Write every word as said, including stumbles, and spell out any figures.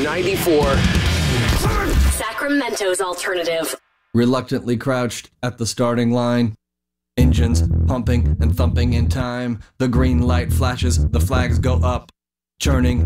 ninety-four. Sacramento's alternative. Reluctantly crouched at the starting line. Engines pumping and thumping in time. The green light flashes, the flags go up. Churning